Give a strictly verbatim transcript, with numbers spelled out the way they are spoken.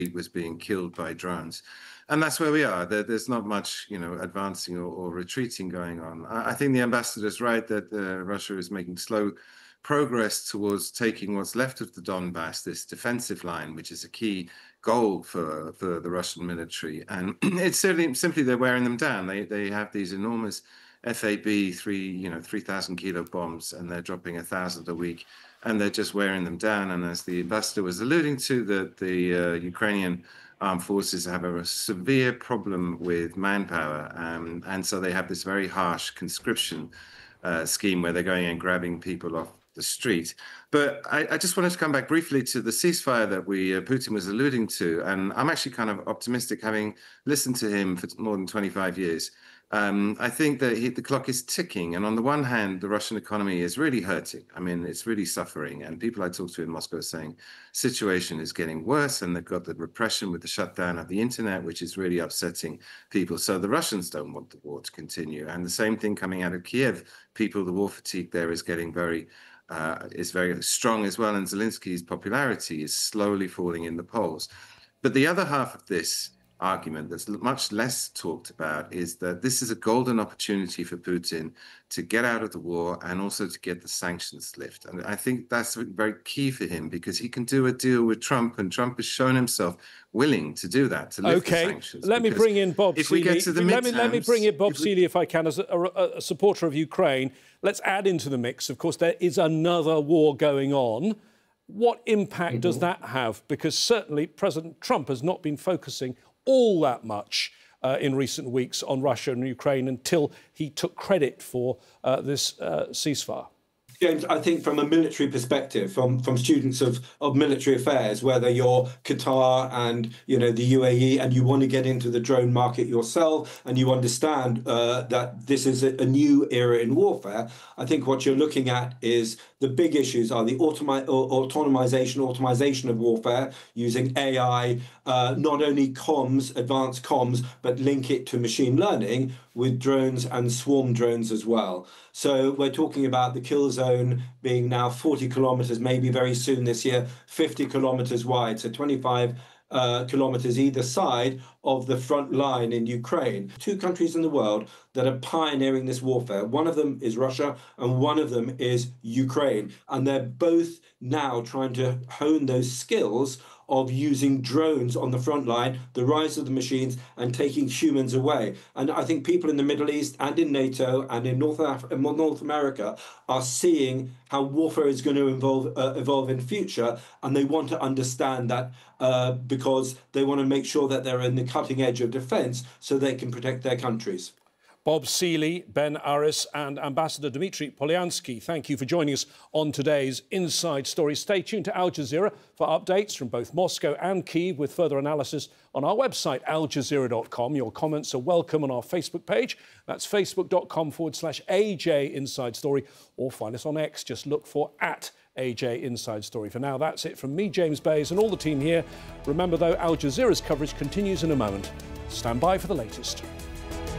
was being killed by drones. And that's where we are. There, there's not much, you know, advancing or, or retreating going on. I, I think the ambassador is right that uh, Russia is making slow progress towards taking what's left of the Donbass, this defensive line, which is a key goal for, for the Russian military. And it's certainly simply they're wearing them down. They, they have these enormous F A B three, you know, three thousand kilo bombs, and they're dropping a thousand a week, and they're just wearing them down. And as the ambassador was alluding to, that the uh, Ukrainian armed forces have a severe problem with manpower, um, and so they have this very harsh conscription uh, scheme where they're going and grabbing people off the street. But I, I just wanted to come back briefly to the ceasefire that we uh, Putin was alluding to, and I'm actually kind of optimistic, having listened to him for more than twenty-five years. Um, I think that he, the clock is ticking, and on the one hand, the Russian economy is really hurting. I mean, it's really suffering, and people I talk to in Moscow are saying situation is getting worse, and they've got the repression with the shutdown of the internet, which is really upsetting people. So the Russians don't want the war to continue, and the same thing coming out of Kiev. People, the war fatigue there is getting very uh, is very strong as well, and Zelensky's popularity is slowly falling in the polls. But the other half of this argument that's much less talked about is that this is a golden opportunity for Putin to get out of the war and also to get the sanctions lifted. And I think that's very key for him, because he can do a deal with Trump, and Trump has shown himself willing to do that, to lift okay. the sanctions. Let me bring in Bob if Seeley. We get to the let, me, let me bring in Bob we... Seeley, if I can, as a, a, a supporter of Ukraine. Let's add into the mix. Of course, there is another war going on. What impact mm-hmm. does that have? Because certainly President Trump has not been focusing all that much uh, in recent weeks on Russia and Ukraine until he took credit for uh, this uh, ceasefire. James, I think from a military perspective, from, from students of, of military affairs, whether you're Qatar and, you know, the U A E, and you want to get into the drone market yourself, and you understand uh, that this is a, a new era in warfare, I think what you're looking at is the big issues are the automi- autonomization, automation of warfare using A I, uh, not only comms, advanced comms, but link it to machine learning with drones and swarm drones as well. So we're talking about the kill zone being now forty kilometers, maybe very soon this year, fifty kilometers wide, so twenty-five uh, kilometers either side of the front line in Ukraine. Two countries in the world that are pioneering this warfare. One of them is Russia and one of them is Ukraine. And they're both now trying to hone those skills of using drones on the front line, the rise of the machines, and taking humans away. And I think people in the Middle East and in NATO and in North, Af- North America are seeing how warfare is going to evolve, uh, evolve in future, and they want to understand that uh, because they want to make sure that they're in the cutting edge of defence so they can protect their countries. Bob Seeley, Ben Aris and Ambassador Dmitry Polyansky, thank you for joining us on today's Inside Story. Stay tuned to Al Jazeera for updates from both Moscow and Kyiv, with further analysis on our website, al jazeera dot com. Your comments are welcome on our Facebook page. That's facebook.com forward slash AJ Inside Story, or find us on X. Just look for at A J Inside Story. For now, that's it from me, James Bays, and all the team here. Remember, though, Al Jazeera's coverage continues in a moment. Stand by for the latest.